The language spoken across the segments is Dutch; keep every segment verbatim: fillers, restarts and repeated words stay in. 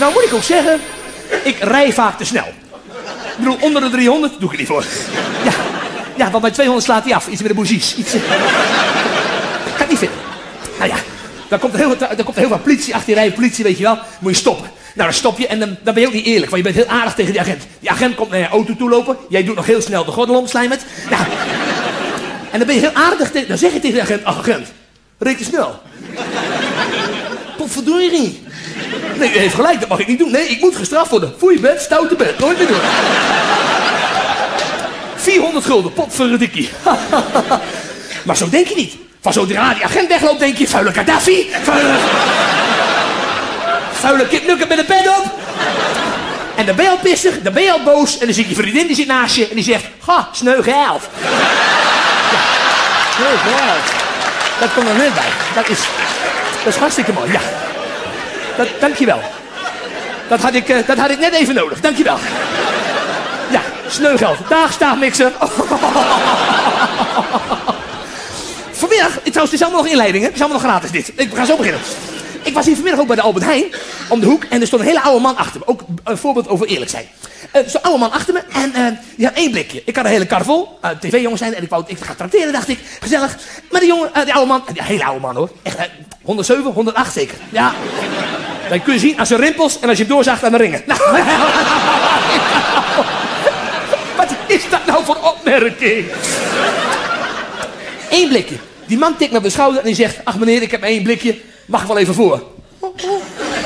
Nou moet ik ook zeggen, ik rij vaak te snel. Ik bedoel, onder de driehonderd doe ik er niet voor. Ja, ja, want bij tweehonderd slaat hij af. Iets met de bougies. Iets... Uh... Ik kan het niet vinden. Nou ja, dan komt er heel, dan komt er heel veel politie achter je rijden. Politie, weet je wel. Moet je stoppen. Nou, dan stop je en dan, dan ben je ook niet eerlijk. Want je bent heel aardig tegen die agent. Die agent komt naar je auto toe lopen. Jij doet nog heel snel de gordel om, slijmert. Nou, en dan ben je heel aardig tegen... Dan zeg je tegen de agent, oh, agent, reed te snel. Potverdorie. Nee, u heeft gelijk, dat mag ik niet doen. Nee, ik moet gestraft worden. Voor je bed, stoute bed. Nooit meer doen. vierhonderd gulden, potverdikkie. Maar zo denk je niet. Van zodra die agent wegloopt, denk je, vuile Gaddafi. Vuile, vuile kipnukker met een pet op. En dan ben je al pissig, dan ben je al boos. En dan zie je je vriendin, die zit naast je. En die zegt, ga, sneu geld. Ja, sneu geld. Dat komt er net bij. Dat is, dat is hartstikke mooi, ja. Dat, dankjewel. Dat had, ik, uh, dat had ik net even nodig. Dankjewel. Ja, sneugeld. Dag, staafmixer. Vanmiddag, trouwens, het is allemaal nog inleidingen. Het is allemaal nog gratis dit. Ik ga zo beginnen. Ik was hier vanmiddag ook bij de Albert Heijn, om de hoek. En er stond een hele oude man achter me. Ook een voorbeeld over eerlijk zijn. Uh, Zo'n oude man achter me en uh, die had één blikje. Ik had een hele kar vol. Uh, tv-jongens zijn en ik wou, ik ga trakteren, dacht ik. Gezellig. Maar die jongen, uh, die oude man, die hele oude man hoor. Echt, uh, honderdzeven, honderdacht zeker. Ja. Dan kun je zien aan zijn rimpels en als je hem doorzaagt aan de ringen. Nou. Wat is dat nou voor opmerking? Eén blikje. Die man tikt me op de schouder en die zegt, ach meneer, ik heb maar één blikje. Mag ik wel even voor? Oh, oh.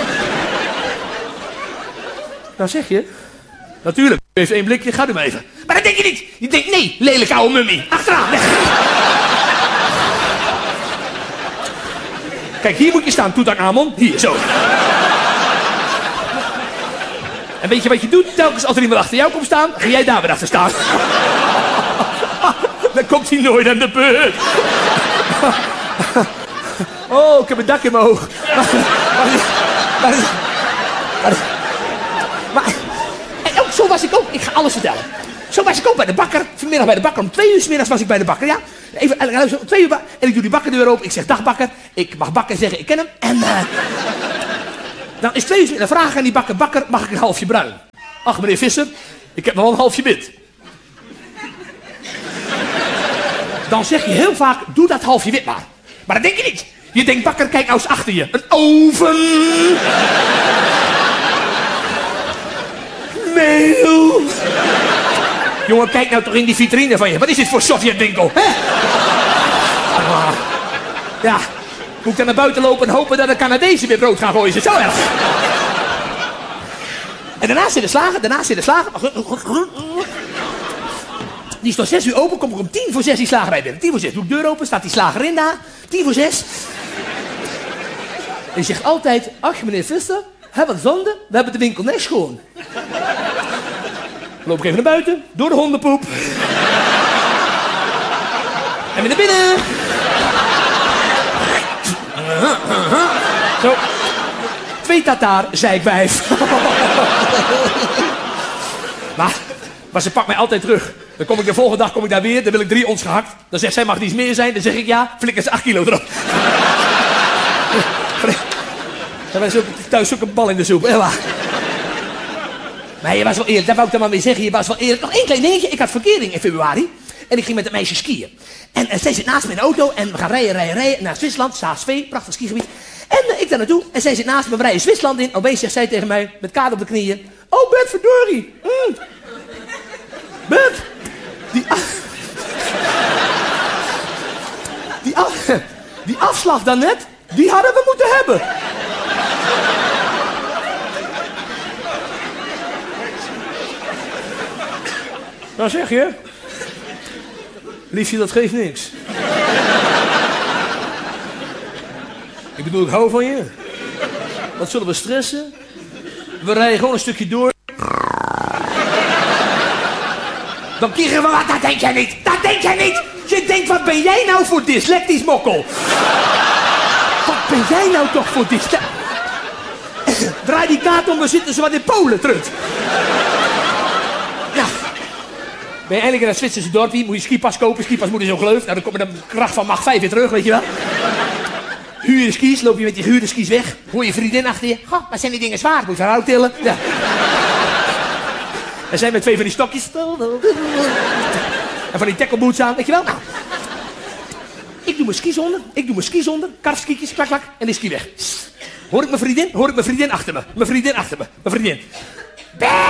Nou zeg je. Natuurlijk, u heeft één blikje, gaat u maar even. Maar dat denk je niet. Je denkt, nee, lelijke oude mummie. Achteraan, weg. Kijk, hier moet je staan, Toetankhamon. Hier, zo. En weet je wat je doet? Telkens als er iemand achter jou komt staan, ga jij daar weer achter staan. Dan komt hij nooit aan de beurt. Oh, ik heb een dak in mijn oog. Maar, maar, maar, maar, en ook zo was ik ook. Ik ga alles vertellen. Zo was ik ook bij de bakker. Vanmiddag bij de bakker. Om twee uur 's middags was ik bij de bakker, ja. Even, om twee uur. En ik doe die bakkerdeur open. Ik zeg, dag bakker. Ik mag bakker zeggen, ik ken hem. En uh, dan is twee uur 's middags. Dan vraag ik aan die bakker, bakker, mag ik een halfje bruin? Ach, meneer Visser, ik heb nog wel een halfje wit. Dan zeg je heel vaak, doe dat halfje wit maar. Maar dat denk je niet. Je denkt, bakker, kijk nou eens achter je. Een oven. Meel. Jongen, kijk nou toch in die vitrine van je. Wat is dit voor Sovjetwinkel, hè? Ah. Ja, moet ik dan naar buiten lopen en hopen dat de Canadezen weer brood gaan gooien. Is het zo erg? En daarna zit de slager, daarna zit de slager. Die is tot zes uur open, kom ik om tien voor zes die slagerij binnen. Tien voor zes, doe ik de deur open, staat die slager in daar. Tien voor zes. En die zegt altijd, ach meneer Visser, heb wat zonde, we hebben de winkel net schoon. Loop ik even naar buiten, door de hondenpoep. En weer naar binnen. Zo. Twee tataar, zei ik wijf. Maar, maar ze pakt mij altijd terug. Dan kom ik de volgende dag kom ik daar weer, dan wil ik drie ons gehakt. Dan zegt zij, mag het iets meer zijn? Dan zeg ik ja, flikker ze acht kilo erop. Dan was ook thuis ook een bal in de soep. Ja, maar je was wel eerlijk, dat wou ik dan maar mee zeggen. Je was wel eerlijk. Nog één klein dingetje. Ik had verkering in februari. En ik ging met een meisje skiën. En, en zij zit naast me in de auto. En we gaan rijden, rijden, rijden. Naar Zwitserland, Saas-Vee, prachtig skigebied. En uh, ik daar naartoe. En zij zit naast me, we rijden Zwitserland in. Opeens zegt zij tegen mij, met kade op de knieën. Oh, Bert, verdorie. Mm. Bert. Die, af... die, af... die afslag daarnet, die hadden we moeten hebben. Nou zeg je. Liefje, dat geeft niks. Ik bedoel, ik hou van je. Wat zullen we stressen? We rijden gewoon een stukje door. Dan krijgen we wat, dat denk jij niet. Dat denk jij niet. Je denkt, wat ben jij nou voor dyslectisch mokkel? Wat ben jij nou toch voor dyslectisch... Draai die kaart om, we zitten zo wat in Polen, trut. Ja. Ben je eindelijk in het Zwitserse dorpje, moet je skipas kopen. Skipas moet je zo geleufd. Nou, dan kom je de kracht van macht vijf weer terug, weet je wel. Huurde skis, loop je met die gehuurde skis weg. Hoor je vriendin achter je. Goh, maar zijn die dingen zwaar? Moet je haar ook tillen? Ja. En zijn met twee van die stokjes. En van die tackleboots aan, weet je wel? Nou. Ik doe mijn skis onder, ik doe mijn skis onder. Karfskietjes, klak, klak. En die ski weg. Hoor ik mijn vriendin? Hoor ik mijn vriendin achter me? Mijn vriendin achter me. Mijn vriendin.